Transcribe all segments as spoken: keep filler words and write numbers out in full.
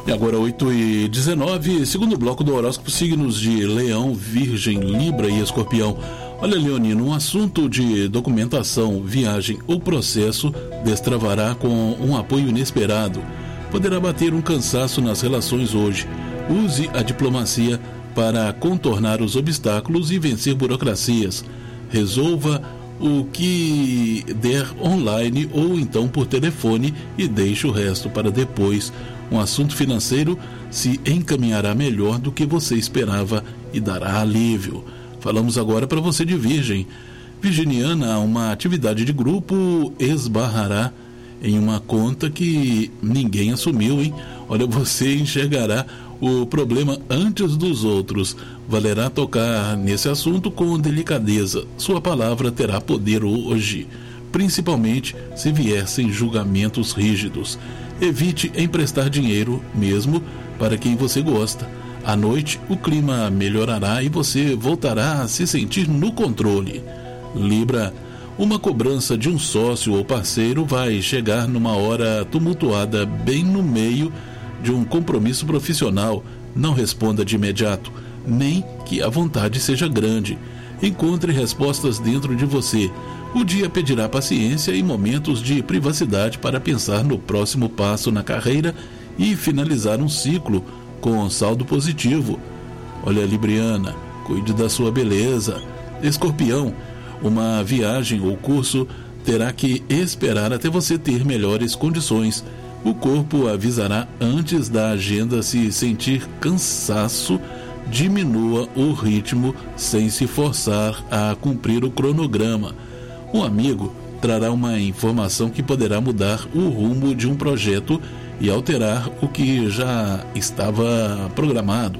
E agora oito e dezenove, segundo bloco do horóscopo, signos de Leão, Virgem, Libra e Escorpião. Olha, Leonino, um assunto de documentação, viagem ou processo destravará com um apoio inesperado. Poderá bater um cansaço nas relações hoje. Use a diplomacia para contornar os obstáculos e vencer burocracias. Resolva o que der online ou então por telefone e deixe o resto para depois. Um assunto financeiro se encaminhará melhor do que você esperava e dará alívio. Falamos agora para você de Virgem. Virginiana, uma atividade de grupo esbarrará em uma conta que ninguém assumiu, hein? Olha, você enxergará o problema antes dos outros. Valerá tocar nesse assunto com delicadeza. Sua palavra terá poder hoje, principalmente se vier sem julgamentos rígidos. Evite emprestar dinheiro, mesmo para quem você gosta. À noite, o clima melhorará e você voltará a se sentir no controle. Libra, uma cobrança de um sócio ou parceiro vai chegar numa hora tumultuada, bem no meio de um compromisso profissional. Não responda de imediato, nem que a vontade seja grande. Encontre respostas dentro de você. O dia pedirá paciência e momentos de privacidade para pensar no próximo passo na carreira e finalizar um ciclo com saldo positivo. Olha, Libriana, cuide da sua beleza. Escorpião, uma viagem ou curso terá que esperar até você ter melhores condições. O corpo avisará antes da agenda. Se sentir cansaço, diminua o ritmo sem se forçar a cumprir o cronograma. Um amigo trará uma informação que poderá mudar o rumo de um projeto e alterar o que já estava programado.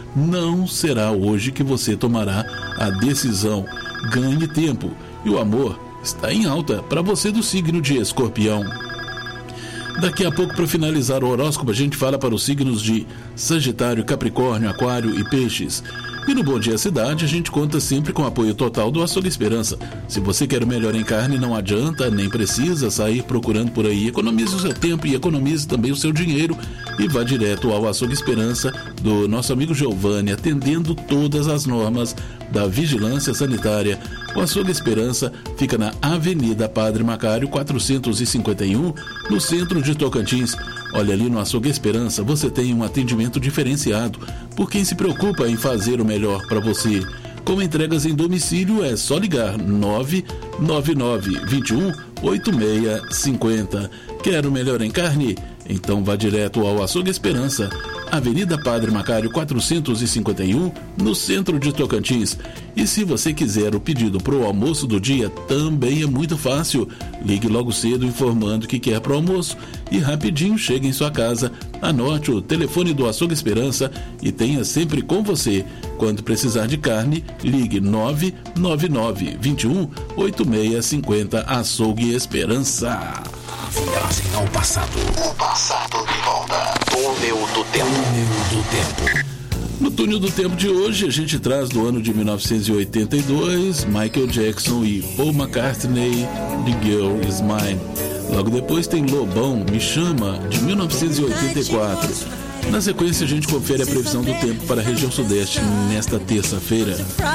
Não será hoje que você tomará a decisão. Ganhe tempo. E o amor está em alta para você do signo de Escorpião. Daqui a pouco, para finalizar o horóscopo, a gente fala para os signos de Sagitário, Capricórnio, Aquário e Peixes. E no Bom Dia Cidade, a gente conta sempre com o apoio total do Açougue Esperança. Se você quer o melhor em carne, não adianta, nem precisa sair procurando por aí. Economize o seu tempo e economize também o seu dinheiro. E vá direto ao Açougue Esperança do nosso amigo Giovanni, atendendo todas as normas da vigilância sanitária. O Açougue Esperança fica na Avenida Padre Macário, quatrocentos e cinquenta e um, no centro de Tocantins. Olha, ali no Açougue Esperança você tem um atendimento diferenciado por quem se preocupa em fazer o melhor para você. Com entregas em domicílio é só ligar nove nove nove, dois um, oito seis cinco zero. Quer o melhor em carne? Então vá direto ao Açougue Esperança, Avenida Padre Macário quatrocentos e cinquenta e um, no centro de Tocantins. E se você quiser o pedido para o almoço do dia, também é muito fácil. Ligue logo cedo informando que quer para o almoço e rapidinho chega em sua casa. Anote o telefone do Açougue Esperança e tenha sempre com você. Quando precisar de carne, ligue nove nove nove, dois um, oito seis cinco zero. Açougue Esperança. Viagem ao passado. O passado de volta. Túnel do Tempo. Túnel do Tempo. No Túnel do Tempo de hoje, a gente traz do ano de mil novecentos e oitenta e dois, Michael Jackson e Paul McCartney, The Girl Is Mine. Logo depois tem Lobão, Me Chama, de mil novecentos e oitenta e quatro. Na sequência, a gente confere a previsão do tempo para a região sudeste nesta terça-feira.